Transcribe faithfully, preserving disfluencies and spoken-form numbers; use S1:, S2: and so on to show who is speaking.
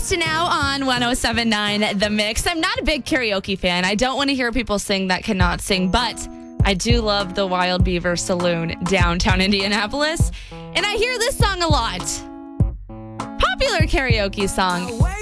S1: Krista now on one oh seven point nine The Mix. I'm not a big karaoke fan. I don't want to hear people sing that cannot sing, but I do love the Wild Beaver Saloon downtown Indianapolis. And I hear this song a lot. Popular karaoke song.